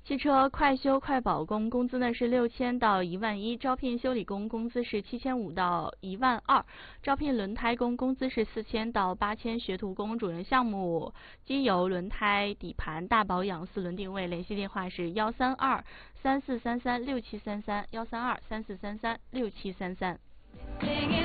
汽车快修快保工工资呢是6000到11000，招聘修理工工资是7500到12000，招聘轮胎工工资是4000到8000，学徒工主任项目机油、轮胎、底盘大保养、4轮定位，联系电话是13234336733，13234336733。